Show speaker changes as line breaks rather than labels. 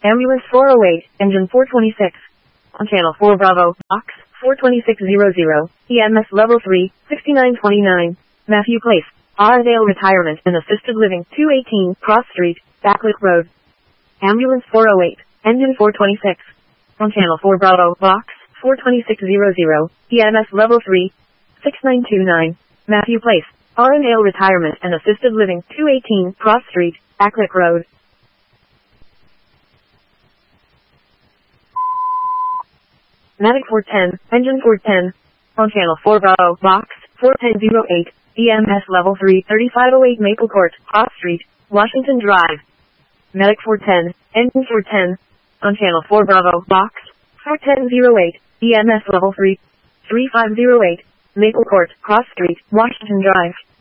Ambulance 408, engine 426. On channel 4 Bravo, box 42600, EMS level 3, 6929, Matthew Place, Aradale Retirement and Assisted Living, 218 Cross Street, Backlick Road. Ambulance 408, engine 426. On channel 4 Bravo, box 42600, EMS level 3, 6929, Matthew Place, Aradale Retirement and Assisted Living, 218 Cross Street, Backlick Road. Medic 410, engine 410. On channel 4 Bravo, box 4108, EMS level 3, 3508 Maple Court, Cross Street, Washington Drive. Medic 410, engine 410. On channel 4 Bravo, box 4108, EMS level 3, 3508 Maple Court, Cross Street, Washington Drive.